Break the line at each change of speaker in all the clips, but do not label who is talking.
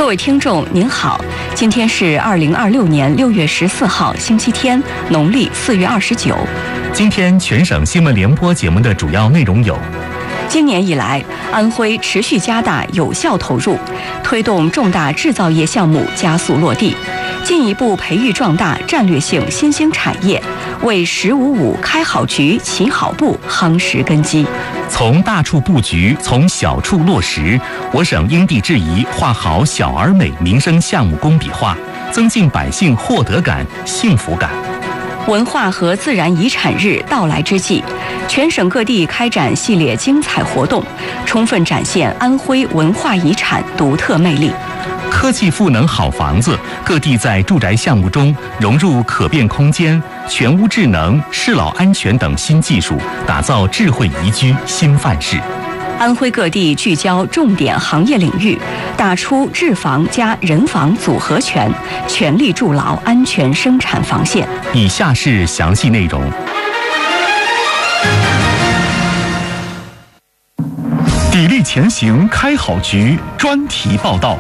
各位听众您好，今天是2026年6月14号星期天，农历4月29。
今天全省新闻联播节目的主要内容有：
今年以来，安徽持续加大有效投入，推动重大制造业项目加速落地，进一步培育壮大战略性新兴产业，为“1055”开好局、起好步夯实根基。
从大处布局，从小处落实，我省因地制宜画好小而美民生项目工笔画，增进百姓获得感、幸福感。
文化和自然遗产日到来之际，全省各地开展系列精彩活动，充分展现安徽文化遗产独特魅力。
科技赋能好房子，各地在住宅项目中融入可变空间、全屋智能、适老安全等新技术，打造智慧宜居新范式。
安徽各地聚焦重点行业领域，打出治房加人防组合拳，全力筑牢安全生产防线。
以下是详细内容。砥砺前行开好局专题报道。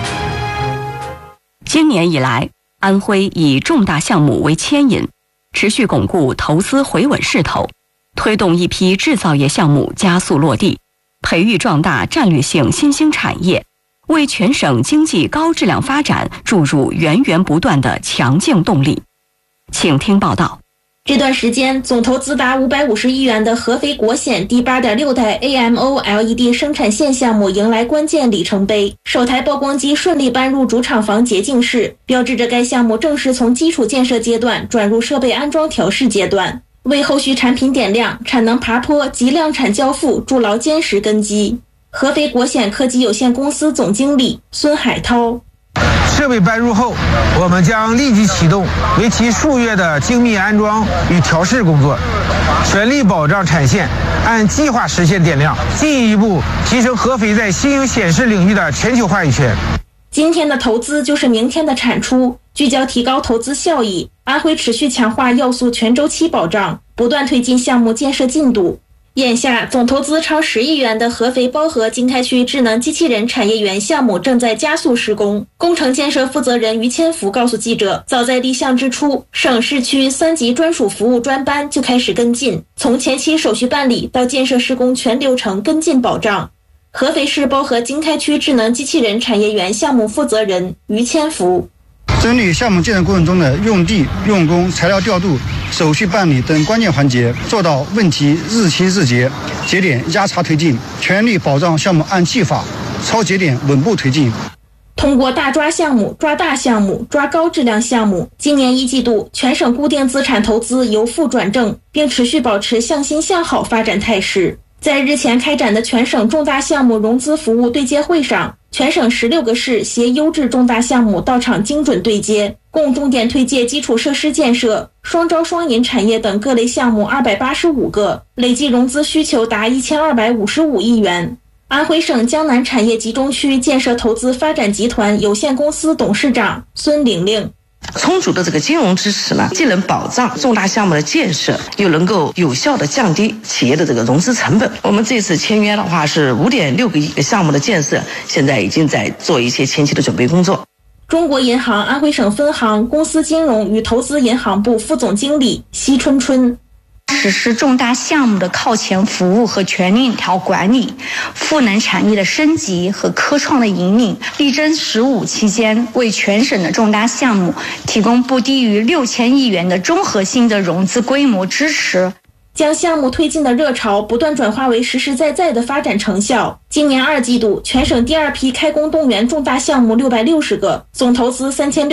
今年以来，安徽以重大项目为牵引，持续巩固投资回稳势头，推动一批制造业项目加速落地，培育壮大战略性新兴产业，为全省经济高质量发展注入源源不断的强劲动力。请听报道。
这段时间，总投资达550亿元的合肥国险第8.6代 AMO LED 生产线项目迎来关键里程碑，首台曝光机顺利搬入主厂房洁净室，标志着该项目正式从基础建设阶段转入设备安装调试阶段，为后续产品点亮、产能爬坡及量产交付筑牢坚实根基。合肥国险科技有限公司总经理孙海涛：
设备搬入后，我们将立即启动为期数月的精密安装与调试工作，全力保障产线按计划实现点亮，进一步提升合肥在新兴显示领域的全球话语权。
今天的投资就是明天的产出，聚焦提高投资效益，安徽持续强化要素全周期保障，不断推进项目建设进度。眼下，总投资超10亿元的合肥包河经开区智能机器人产业园项目正在加速施工。工程建设负责人于千福告诉记者，早在立项之初，省市区3级专属服务专班就开始跟进，从前期手续办理到建设施工全流程跟进保障。合肥市包河经开区智能机器人产业园项目负责人于千福：
针对项目建设过程中的用地、用工、材料调度、手续办理等关键环节，做到问题日期日结，节点压差推进，全力保障项目按计划、超节点稳步推进。
通过大抓项目、抓大项目、抓高质量项目，今年1季度全省固定资产投资由负转正，并持续保持向新向好发展态势。在日前开展的全省重大项目融资服务对接会上，全省16个市携优质重大项目到场精准对接，共重点推介基础设施建设、双招双引产业等各类项目285个，累计融资需求达1255亿元。安徽省江南产业集中区建设投资发展集团有限公司董事长孙玲玲：
充足的这个金融支持呢，既能保障重大项目的建设，又能够有效的降低企业的这个融资成本。我们这次签约的话是5.6个亿的项目的建设，现在已经在做一些前期的准备工作。
中国银行安徽省分行公司金融与投资银行部副总经理奚春春：
实施重大项目的靠前服务和全链条管理，赋能产业的升级和科创的引领，力争“15”期间为全省的重大项目提供不低于6000亿元的综合性的融资规模支持，
将项目推进的热潮不断转化为实实在在的发展成效。今年2季度，全省第2批开工动员重大项目660个，总投资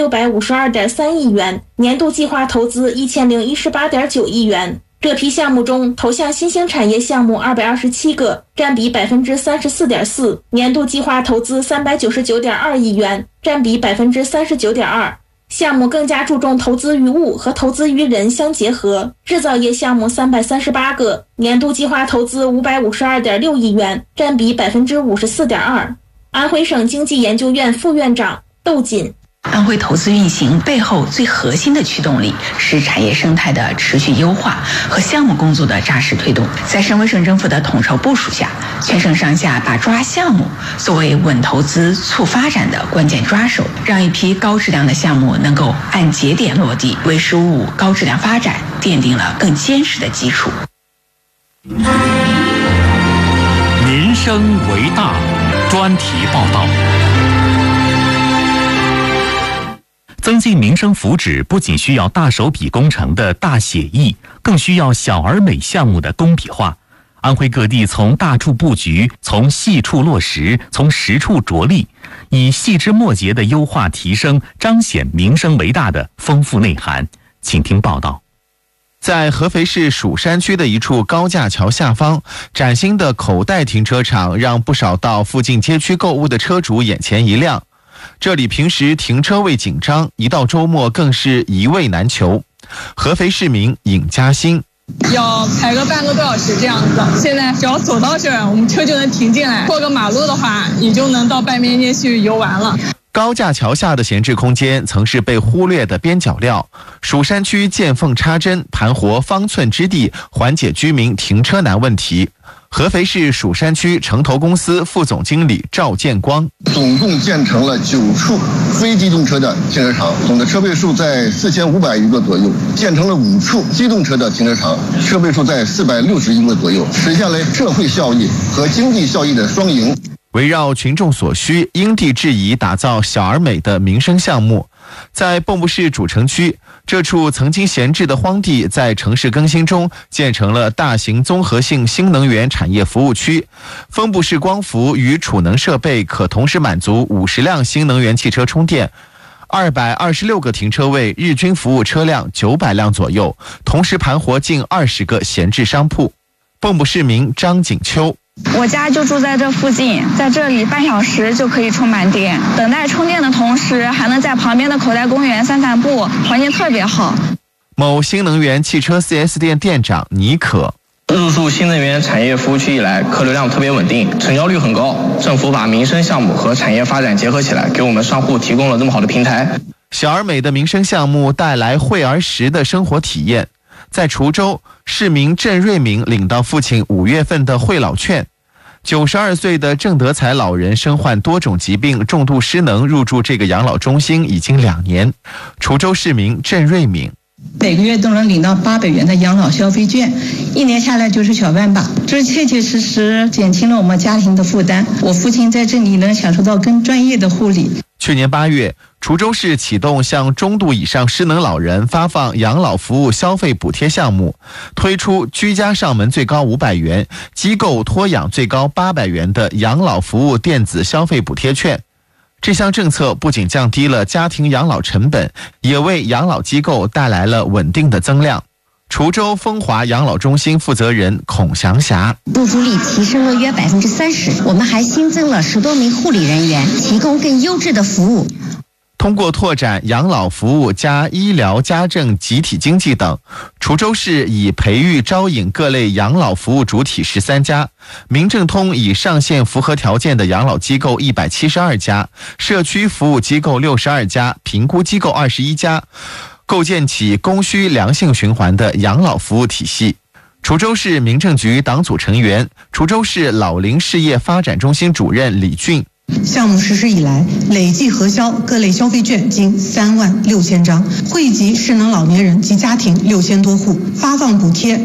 3652.3亿元，年度计划投资1018.9亿元。这批项目中，投向新兴产业项目227个，占比34.4%，年度计划投资399.2亿元，占比39.2%。项目更加注重投资于物和投资于人相结合，制造业项目338个，年度计划投资552.6亿元，占比54.2%。安徽省经济研究院副院长窦锦：
安徽投资运行背后最核心的驱动力是产业生态的持续优化和项目工作的扎实推动。在省委省政府的统筹部署下，全省上下把抓项目作为稳投资、促发展的关键抓手，让一批高质量的项目能够按节点落地，为“十五五”高质量发展奠定了更坚实的基础。
民生为大，专题报道。增进民生福祉不仅需要大手笔工程的大写意，更需要小而美项目的工笔画。安徽各地从大处布局，从细处落实，从实处着力，以细枝末节的优化提升，彰显民生为大的丰富内涵。请听报道。
在合肥市蜀山区的一处高架桥下方，崭新的口袋停车场让不少到附近街区购物的车主眼前一亮。这里平时停车位紧张，一到周末更是一位难求。合肥市民尹嘉欣：
要排个半个多小时这样子，现在只要走到这儿，我们车就能停进来，过个马路的话，你就能到半边街去游玩了。
高架桥下的闲置空间曾是被忽略的边角料，蜀山区见缝插针，盘活方寸之地，缓解居民停车难问题。合肥市蜀山区城投公司副总经理赵建光：
总共建成了9处非机动车的停车场，总的车位数在4500余个左右；建成了5处机动车的停车场，车位数在461个左右，实现了社会效益和经济效益的双赢。
围绕群众所需，因地制宜打造小而美的民生项目。在蚌埠市主城区，这处曾经闲置的荒地在城市更新中建成了大型综合性新能源产业服务区，分布式光伏与储能设备可同时满足50辆新能源汽车充电，226个停车位，日均服务车辆900辆左右，同时盘活近20个闲置商铺。蚌埠市民张景秋：
我家就住在这附近，在这里半小时就可以充满电，等待充电的同时还能在旁边的口袋公园散散步，环境特别好。
某新能源汽车 4S 店店长倪可：
入驻新能源产业服务区以来，客流量特别稳定，成交率很高，政府把民生项目和产业发展结合起来，给我们商户提供了这么好的平台。
小而美的民生项目带来惠而实的生活体验。在滁州，市民郑瑞敏领到父亲5月份的惠老券。92岁的郑德才老人身患多种疾病，重度失能，入住这个养老中心已经2年。滁州市民郑瑞敏：
每个月都能领到800元的养老消费券，1年下来就是小万把，这切切实实减轻了我们家庭的负担。我父亲在这里能享受到更专业的护理。
去年8月，滁州市启动向中度以上失能老人发放养老服务消费补贴项目，推出居家上门最高500元、机构托养最高800元的养老服务电子消费补贴券。这项政策不仅降低了家庭养老成本，也为养老机构带来了稳定的增量。滁州丰华养老中心负责人孔祥霞：
入住率提升了约30%，我们还新增了10多名护理人员，提供更优质的服务。
通过拓展养老服务加医疗家政集体经济等，滁州市已培育招引各类养老服务主体13家，民政通已上线符合条件的养老机构172家，社区服务机构62家，评估机构21家，构建起供需良性循环的养老服务体系。滁州市民政局党组成员、滁州市老龄事业发展中心主任李俊：
项目实施以来，累计核销各类消费券近36000张，惠及失能老年人及家庭6000多户，发放补贴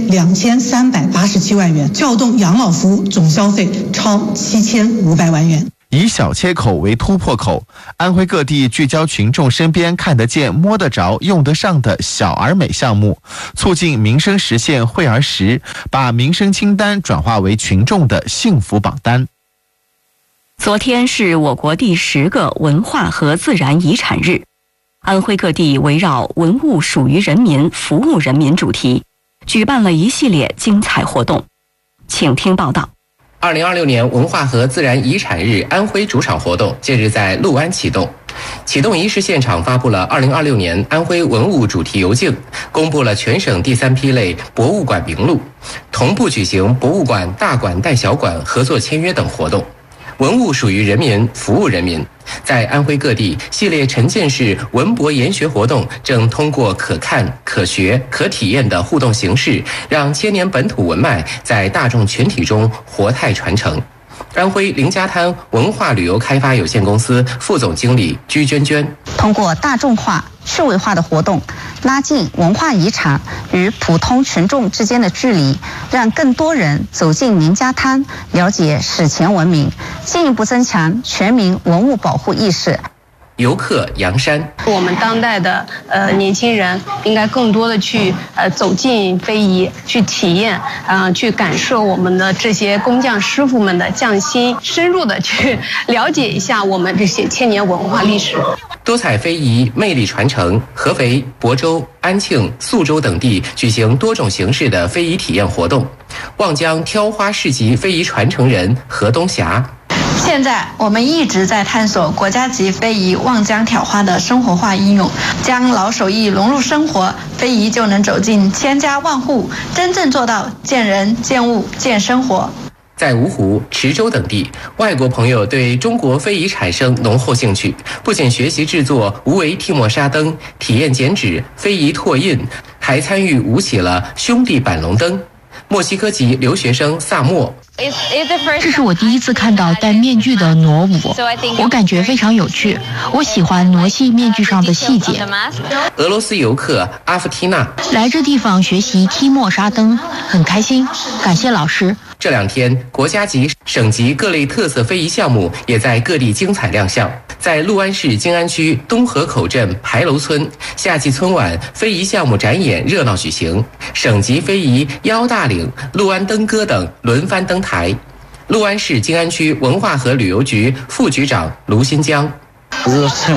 2387万元，撬动养老服务总消费超7500万元。
以小切口为突破口，安徽各地聚焦群众身边看得见、摸得着、用得上的小而美项目，促进民生实现惠而实，把民生清单转化为群众的幸福榜单。
昨天是我国第10个文化和自然遗产日，安徽各地围绕文物属于人民、服务人民主题，举办了一系列精彩活动。请听报道。
2026年文化和自然遗产日安徽主场活动近日在六安启动。启动仪式现场发布了2026年安徽文物主题邮径，公布了全省第3批类博物馆名录，同步举行博物馆大馆带小馆合作签约等活动。 文物属于人民，服务人民。在安徽各地，系列沉浸式文博研学活动正通过可看、可学、可体验的互动形式，让千年本土文脉在大众群体中活态传承。安徽凌家滩文化旅游开发有限公司副总经理居娟娟，
通过大众化、趣味化的活动，拉近文化遗产与普通群众之间的距离，让更多人走进凌家滩，了解史前文明，进一步增强全民文物保护意识。
游客杨山，
我们当代的年轻人应该更多的去走进非遗，去体验去感受我们的这些工匠师傅们的匠心，深入的去了解一下我们这些千年文化历史。
多彩非遗魅力传承，合肥、亳州、安庆、宿州等地举行多种形式的非遗体验活动。望江挑花市集非遗传承人何东霞，
现在我们一直在探索国家级非遗望江挑花的生活化应用，将老手艺融入生活，非遗就能走进千家万户，真正做到见人、见物、见生活。
在芜湖、池州等地，外国朋友对中国非遗产生浓厚兴趣，不仅学习制作无为替墨砂灯、体验剪纸、非遗拓印，还参与舞起了兄弟板龙灯。墨西哥籍留学生萨默，
这是我第一次看到戴面具的傩舞，我感觉非常有趣，我喜欢傩戏面具上的细节。
俄罗斯游客阿夫缇娜，
来这地方学习踢墨砂灯，很开心，感谢老师。
这两天，国家级、省级各类特色非遗项目也在各地精彩亮相。在六安市静安区东河口镇牌楼村，夏季春晚非遗项目展演热闹举行，省级非遗腰大岭、六安灯歌等轮番登台。六安市静安区文化和旅游局副局长卢新江。